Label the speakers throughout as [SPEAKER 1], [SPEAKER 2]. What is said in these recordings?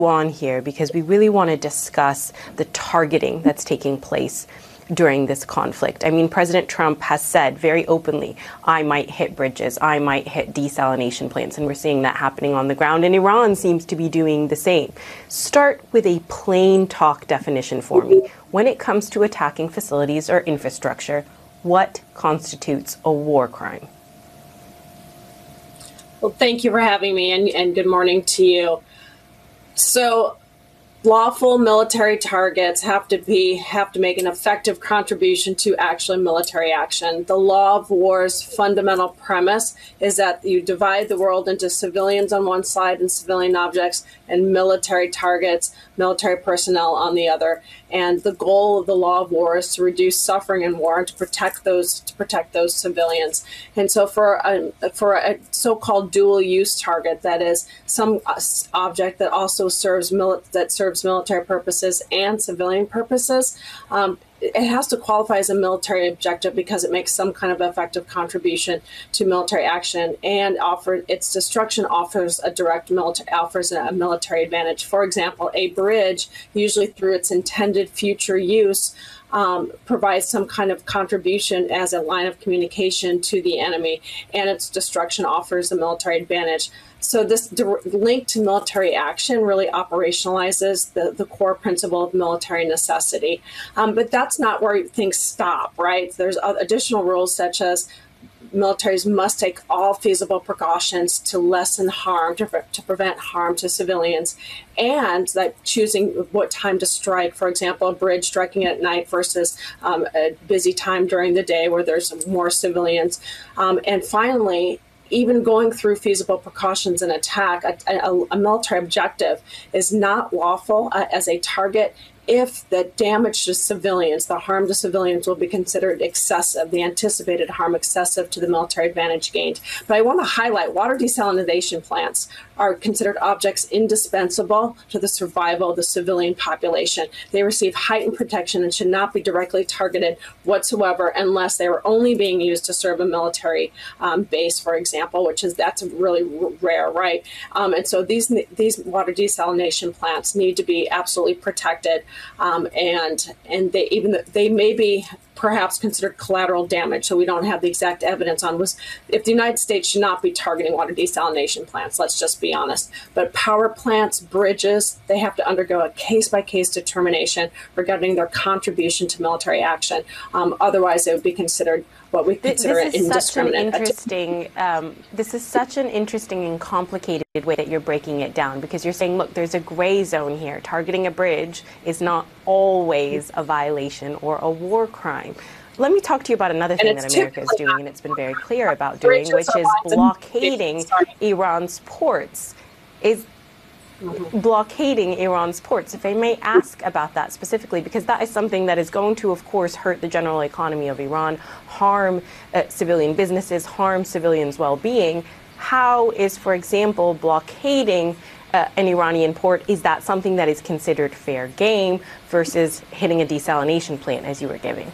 [SPEAKER 1] on here because we really want to discuss the targeting that's taking place during this conflict. I mean, President Trump has said very openly, I might hit bridges, I might hit desalination plants, and we're seeing that happening on the ground, and Iran seems to be doing the same. Start with a plain talk definition for me. When it comes to attacking facilities or infrastructure, what constitutes a war crime?
[SPEAKER 2] Well, thank you for having me, and good morning to you. So, lawful military targets have to make an effective contribution to actual military action. The law of war's fundamental premise is that you divide the world into civilians on one side and civilian objects, and military targets, military personnel on the other. And the goal of the law of war is to reduce suffering in war and to protect those civilians. And so for a so-called dual-use target, that is some object that also serves military purposes and civilian purposes, it has to qualify as a military objective because it makes some kind of effective contribution to military action, and its destruction offers a military advantage. For example, a bridge, usually through its intended future use, provides some kind of contribution as a line of communication to the enemy, and its destruction offers a military advantage. So this link to military action really operationalizes the core principle of military necessity. But that's not where things stop, right? There's additional rules such as militaries must take all feasible precautions to lessen harm, to prevent harm to civilians, and that choosing what time to strike, for example, a bridge striking at night versus a busy time during the day where there's more civilians. And finally, even going through feasible precautions in attack, a military objective is not lawful as a target if the damage to civilians, the harm to civilians, will be considered excessive, the anticipated harm excessive to the military advantage gained. But I want to highlight water desalination plants are considered objects indispensable to the survival of the civilian population. They receive heightened protection and should not be directly targeted whatsoever unless they were only being used to serve a military base, for example, that's really rare, right? And so these water desalination plants need to be absolutely protected, and they may be perhaps considered collateral damage, so we don't have the exact evidence on if the United States should not be targeting water desalination plants, let's just be honest. But power plants, bridges, they have to undergo a case-by-case determination regarding their contribution to military action. Otherwise, it would be considered what we consider an indiscriminate.
[SPEAKER 1] This is such an interesting and complicated way that you're breaking it down, because you're saying, look, there's a gray zone here. Targeting a bridge is not always a violation or a war crime. Let me talk to you about another thing that America is doing, and it's been very clear about doing, which is blockading Iran's ports. Blockading Iran's ports. If I may ask about that specifically, because that is something that is going to, of course, hurt the general economy of Iran, harm civilian businesses, harm civilians' well-being. How is, for example, blockading an Iranian port, is that something that is considered fair game versus hitting a desalination plant, as you were giving?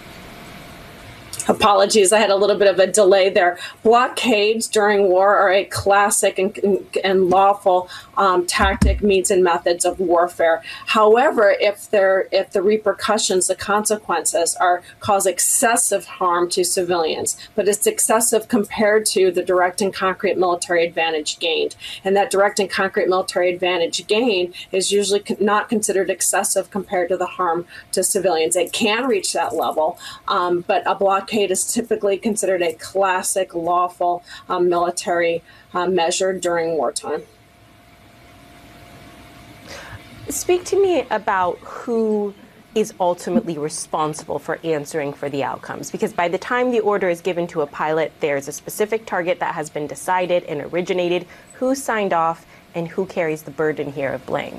[SPEAKER 2] Apologies, I had a little bit of a delay there. Blockades during war are a classic and lawful tactic, means, and methods of warfare. However, if the repercussions, the consequences, cause excessive harm to civilians, but it's excessive compared to the direct and concrete military advantage gained, and that direct and concrete military advantage gained is usually not considered excessive compared to the harm to civilians. It can reach that level, but a blockade is typically considered a classic lawful military measure during wartime.
[SPEAKER 1] Speak to me about who is ultimately responsible for answering for the outcomes, because by the time the order is given to a pilot, there's a specific target that has been decided and originated. Who signed off and who carries the burden here of blame?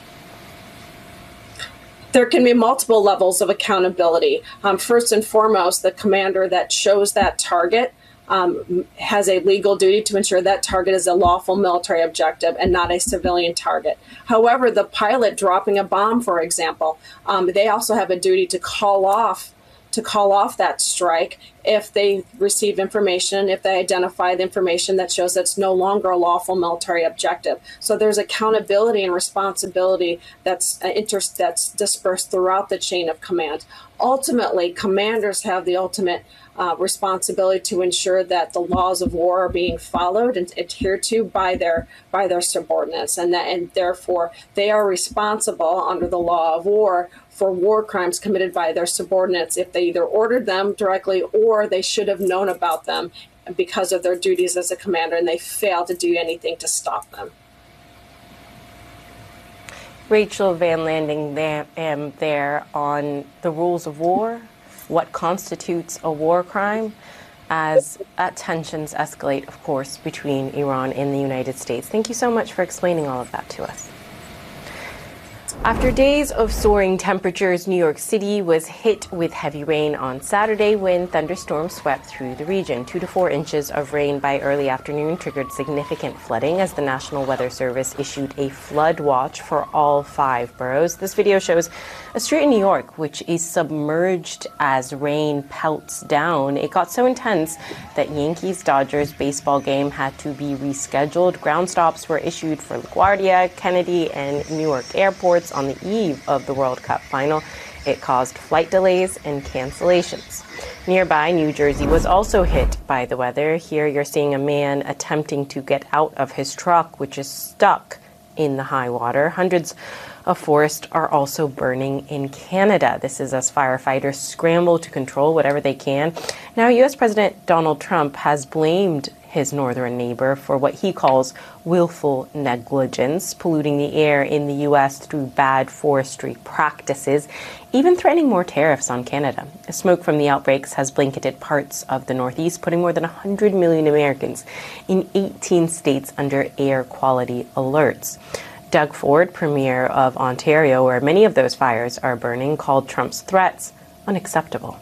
[SPEAKER 2] There can be multiple levels of accountability. First and foremost, the commander that chose that target has a legal duty to ensure that target is a lawful military objective and not a civilian target. However, the pilot dropping a bomb, for example, they also have a duty to call off to call off that strike if they receive information, if they identify the information that shows that's no longer a lawful military objective. So there's accountability and responsibility that's dispersed throughout the chain of command. Ultimately, commanders have the ultimate responsibility to ensure that the laws of war are being followed and adhered to by their subordinates, and therefore they are responsible under the law of war for war crimes committed by their subordinates if they either ordered them directly or they should have known about them because of their duties as a commander and they failed to do anything to stop them.
[SPEAKER 1] Rachel Van Landing there on the rules of war, what constitutes a war crime, as tensions escalate, of course, between Iran and the United States. Thank you so much for explaining all of that to us. After days of soaring temperatures, New York City was hit with heavy rain on Saturday when thunderstorms swept through the region. 2 to 4 inches of rain by early afternoon triggered significant flooding as the National Weather Service issued a flood watch for all 5 boroughs. This video shows a street in New York which is submerged as rain pelts down. It got so intense that Yankees-Dodgers baseball game had to be rescheduled. Ground stops were issued for LaGuardia, Kennedy, and Newark airports on the eve of the World Cup final. It caused flight delays and cancellations. Nearby, New Jersey was also hit by the weather. Here you're seeing a man attempting to get out of his truck, which is stuck in the high water. Hundreds of forests are also burning in Canada. This is as firefighters scramble to control whatever they can. Now, U.S. President Donald Trump has blamed his northern neighbor for what he calls willful negligence, polluting the air in the U.S. through bad forestry practices, even threatening more tariffs on Canada. Smoke from the outbreaks has blanketed parts of the Northeast, putting more than 100 million Americans in 18 states under air quality alerts. Doug Ford, Premier of Ontario, where many of those fires are burning, called Trump's threats unacceptable.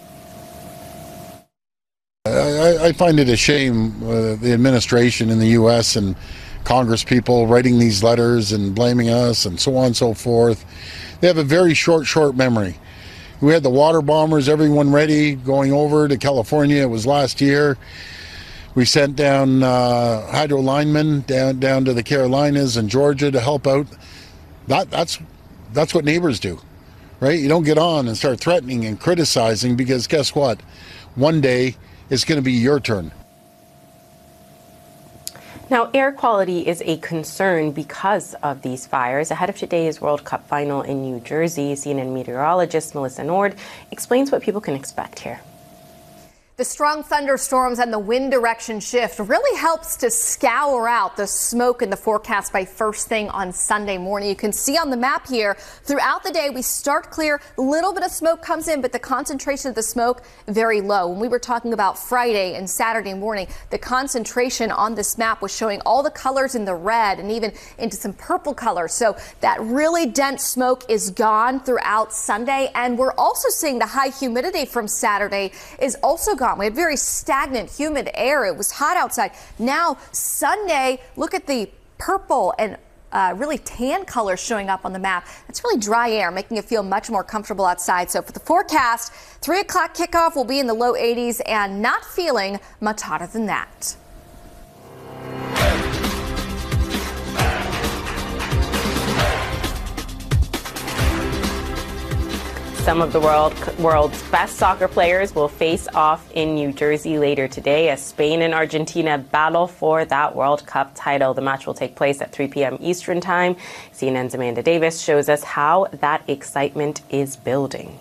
[SPEAKER 3] I find it a shame the administration in the U.S. and Congress people writing these letters and blaming us and so on and so forth. They have a very short memory. We had the water bombers, everyone ready, going over to California. It was last year. We sent down hydro linemen down to the Carolinas and Georgia to help out. That's what neighbors do, right? You don't get on and start threatening and criticizing, because guess what? One day it's going to be your turn.
[SPEAKER 1] Now, air quality is a concern because of these fires. Ahead of today's World Cup final in New Jersey, CNN meteorologist Melissa Nord explains what people can expect here.
[SPEAKER 4] The strong thunderstorms and the wind direction shift really helps to scour out the smoke in the forecast by first thing on Sunday morning. You can see on the map here, throughout the day, we start clear, a little bit of smoke comes in, but the concentration of the smoke very low. When we were talking about Friday and Saturday morning, the concentration on this map was showing all the colors in the red and even into some purple colors. So that really dense smoke is gone throughout Sunday. And we're also seeing the high humidity from Saturday is also gone. We had very stagnant, humid air. It was hot outside. Now, Sunday, look at the purple and really tan colors showing up on the map. It's really dry air, making it feel much more comfortable outside. So for the forecast, 3 o'clock kickoff will be in the low 80s and not feeling much hotter than that.
[SPEAKER 1] Some of the world's best soccer players will face off in New Jersey later today as Spain and Argentina battle for that World Cup title. The match will take place at 3 p.m. Eastern Time. CNN's Amanda Davis shows us how that excitement is building.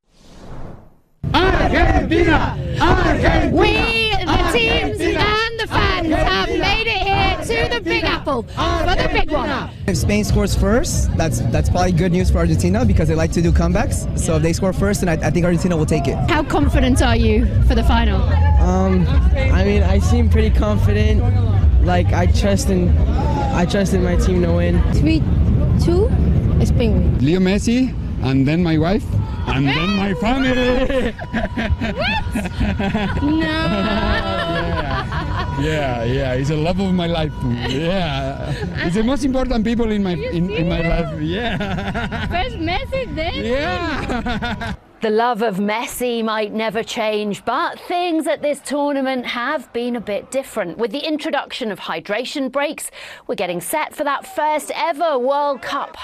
[SPEAKER 5] Argentina! Argentina! We, the teams and the fans, have made it here to the Big Apple for the big one.
[SPEAKER 6] If Spain scores first, that's probably good news for Argentina because they like to do comebacks. So if they score first, then I think Argentina will take it.
[SPEAKER 5] How confident are you for the final?
[SPEAKER 7] I mean, I seem pretty confident. Like I trust in my team to win.
[SPEAKER 5] 3-2, Spain win.
[SPEAKER 8] Leo Messi, and then my wife, and then my family.
[SPEAKER 5] What? No.
[SPEAKER 8] Yeah, it's the love of my life. Yeah, it's the most important people in my life. Yeah.
[SPEAKER 5] First Messi, then.
[SPEAKER 8] Yeah.
[SPEAKER 9] The love of Messi might never change, but things at this tournament have been a bit different. With the introduction of hydration breaks, we're getting set for that first ever World Cup